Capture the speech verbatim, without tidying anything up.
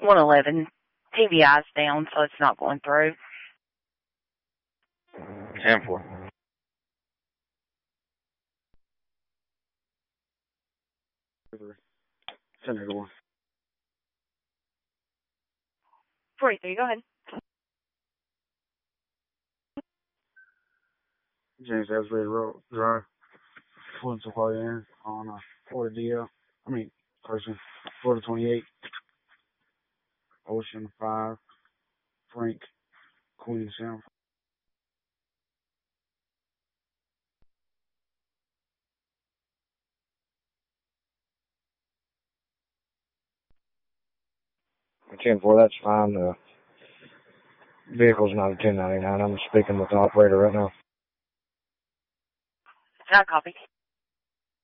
one eleven. T V I's down, so it's not going through. ten four. Center one. forty-three, go ahead. James Asbury Road Drive. Florence in on uh, Florida D L. I mean, person, Florida twenty-eight. Ocean five. Frank. Queen Sound. ten four, that's fine. The vehicle's not a ten ninety-nine. I'm speaking with the operator right now. I copy.